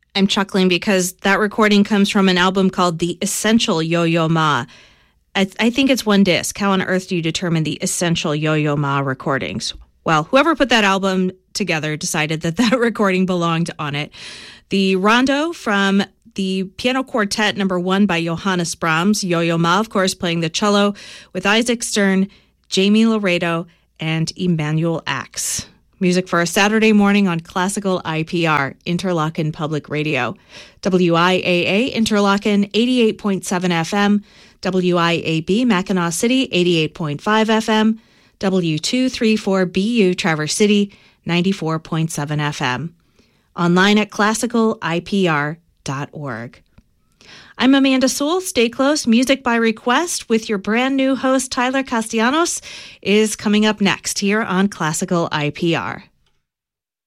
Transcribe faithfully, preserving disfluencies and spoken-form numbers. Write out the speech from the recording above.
I'm chuckling because that recording comes from an album called The Essential Yo-Yo Ma. I, I think it's one disc. How on earth do you determine the Essential Yo-Yo Ma recordings? Well, whoever put that album together decided that that recording belonged on it. The Rondo from the piano quartet number one by Johannes Brahms, Yo-Yo Ma, of course, playing the cello with Isaac Stern, Jamie Laredo, and Emmanuel Axe. Music for a Saturday morning on Classical I P R, Interlochen Public Radio. W I A A, Interlochen, eighty-eight point seven F M. W I A B, Mackinac City, eighty-eight point five F M. W two thirty-four B U, Traverse City, ninety-four point seven F M. Online at classical I P R dot org. I'm Amanda Sewell. Stay close. Music by Request with your brand new host, Tyler Castellanos, is coming up next here on Classical I P R.